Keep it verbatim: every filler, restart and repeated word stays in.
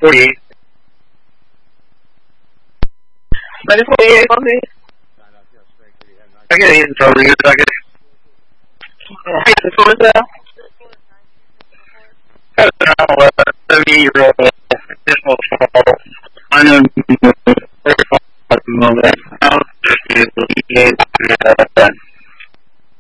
forty-eight. Minus forty-eight on me. I get eight in trouble, you I get. Hey, this one is that? That's an eleven, seventy year old, additional twelve. I know.